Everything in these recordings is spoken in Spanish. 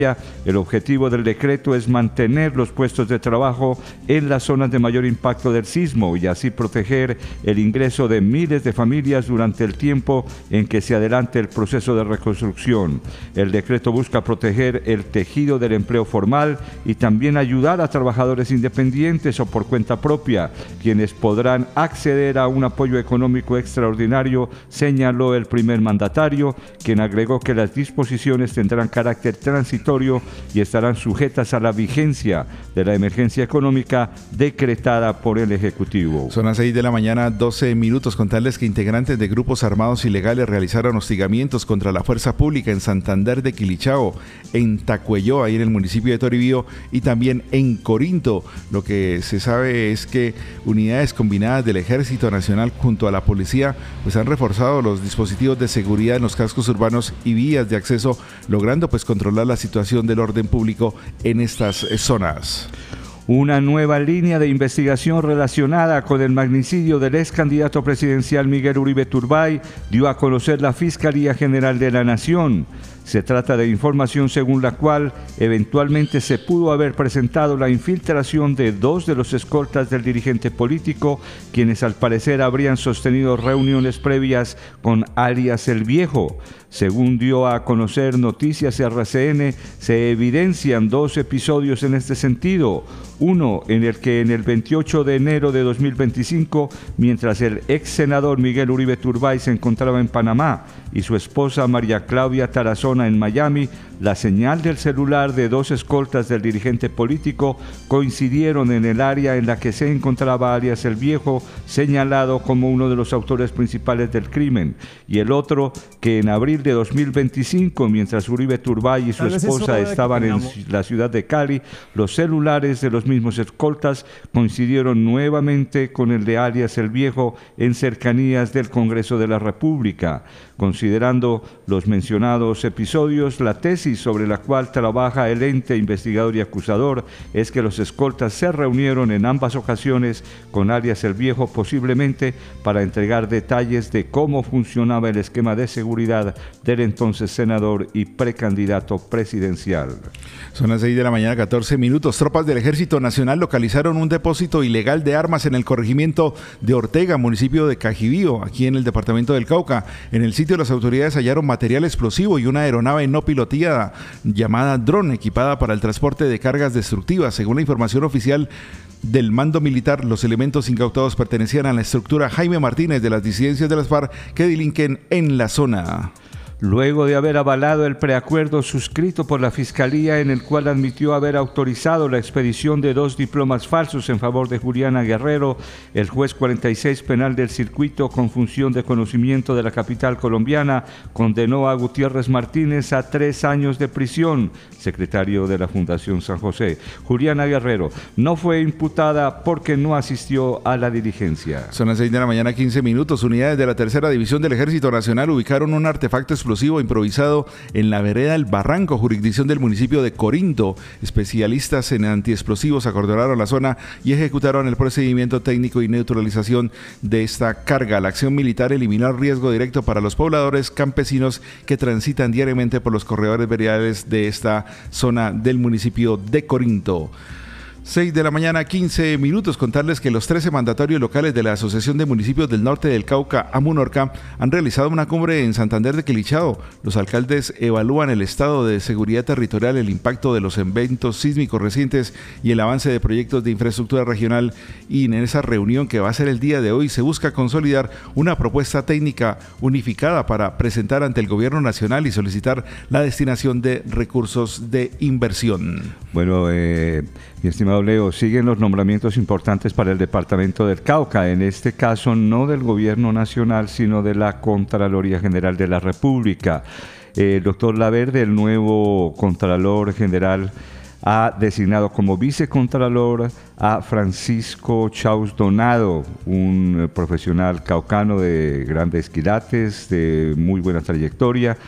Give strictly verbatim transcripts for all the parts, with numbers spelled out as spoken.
El objetivo del decreto es mantener los puestos de trabajo en las zonas de mayor impacto del sismo y así proteger el ingreso de miles de familias durante el tiempo en que se adelante el proceso de reconstrucción. El decreto busca proteger el tejido del empleo formal y también ayudar a trabajadores independientes o por cuenta propia, quienes podrán acceder a un apoyo económico extraordinario, señaló el primer mandatario, quien agregó que las disposiciones tendrán carácter transitorio y estarán sujetas a la vigencia de la emergencia económica decretada por el Ejecutivo. Son las seis de la mañana, doce minutos. Contarles que integrantes de grupos armados ilegales realizaron hostigamientos contra la fuerza pública en Santander de Quilichao, en Tacuelló, ahí en el municipio de Toribío, y también en Corinto. Lo que se sabe es que unidades combinadas del Ejército Nacional junto a la policía pues han reforzado los dispositivos de seguridad en los cascos urbanos y vías de acceso, logrando pues controlar la situación del orden público en estas zonas. Una nueva línea de investigación relacionada con el magnicidio del ex candidato presidencial Miguel Uribe Turbay dio a conocer la Fiscalía General de la Nación. Se trata de información según la cual eventualmente se pudo haber presentado la infiltración de dos de los escoltas del dirigente político, quienes al parecer habrían sostenido reuniones previas con alias El Viejo. Según dio a conocer Noticias R C N, se evidencian dos episodios en este sentido. Uno en el que en el veintiocho de enero de dos mil veinticinco, mientras el ex senador Miguel Uribe Turbay se encontraba en Panamá y su esposa María Claudia Tarazona en Miami, la señal del celular de dos escoltas del dirigente político coincidieron en el área en la que se encontraba alias El Viejo, señalado como uno de los autores principales del crimen, y el otro que en abril de dos mil veinticinco, mientras Uribe Turbay y su esposa estaban en la ciudad de Cali, los celulares de los mismos escoltas coincidieron nuevamente con el de alias El Viejo en cercanías del Congreso de la República. Considerando los mencionados episodios, la tesis sobre la cual trabaja el ente investigador y acusador es que los escoltas se reunieron en ambas ocasiones con alias El Viejo, posiblemente para entregar detalles de cómo funcionaba el esquema de seguridad del entonces senador y precandidato presidencial. Son las seis de la mañana, catorce minutos. Tropas del Ejército Nacional localizaron un depósito ilegal de armas en el corregimiento de Ortega, municipio de Cajibío, aquí en el departamento del Cauca. En el sitio las autoridades hallaron material explosivo y una aeronave no piloteada llamada dron, equipada para el transporte de cargas destructivas. Según la información oficial del mando militar, los elementos incautados pertenecían a la estructura Jaime Martínez de las disidencias de las FARC que delinquen en la zona. Luego de haber avalado el preacuerdo suscrito por la Fiscalía, en el cual admitió haber autorizado la expedición de dos diplomas falsos en favor de Juliana Guerrero, el juez cuarenta y seis penal del circuito con función de conocimiento de la capital colombiana condenó a Gutiérrez Martínez a tres años de prisión, secretario de la Fundación San José. Juliana Guerrero no fue imputada porque no asistió a la diligencia. Son las seis de la mañana, quince minutos. Unidades de la tercera división del Ejército Nacional ubicaron un artefacto explosivo explosivo improvisado en la vereda El Barranco, jurisdicción del municipio de Corinto. Especialistas en antiexplosivos acordonaron la zona y ejecutaron el procedimiento técnico y neutralización de esta carga. La acción militar eliminó el riesgo directo para los pobladores campesinos que transitan diariamente por los corredores veredales de esta zona del municipio de Corinto. seis de la mañana, quince minutos. Contarles que los trece mandatarios locales de la Asociación de Municipios del Norte del Cauca, AMUNORCA, han realizado una cumbre en Santander de Quilichao. Los alcaldes evalúan el estado de seguridad territorial, el impacto de los eventos sísmicos recientes y el avance de proyectos de infraestructura regional. Y en esa reunión, que va a ser el día de hoy, se busca consolidar una propuesta técnica unificada para presentar ante el gobierno nacional y solicitar la destinación de recursos de inversión. Bueno, eh, mi estimado Leo, siguen los nombramientos importantes para el departamento del Cauca, en este caso no del gobierno nacional, sino de la Contraloría General de la República. Eh, el doctor Laverde, el nuevo Contralor General, ha designado como vicecontralor a Francisco Chaus Donado, un profesional caucano de grandes quilates, de muy buena trayectoria.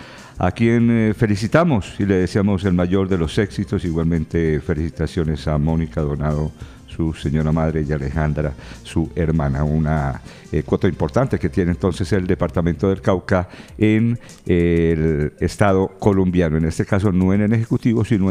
a quien eh, felicitamos y le deseamos el mayor de los éxitos. Igualmente felicitaciones a Mónica Donado, su señora madre, y Alejandra, su hermana. Una eh, cuota importante que tiene entonces el departamento del Cauca en eh, el estado colombiano, en este caso no en el Ejecutivo, sino en